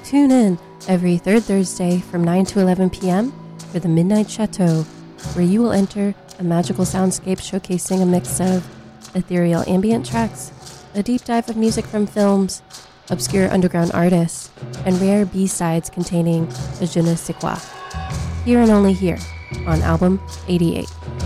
Tune in every third Thursday from 9 to 11 p.m. for the Midnight Chateau, where you will enter a magical soundscape showcasing a mix of ethereal ambient tracks, a deep dive of music from films, obscure underground artists, and rare B-sides containing a je ne sais quoi. Here and only here on Album 88.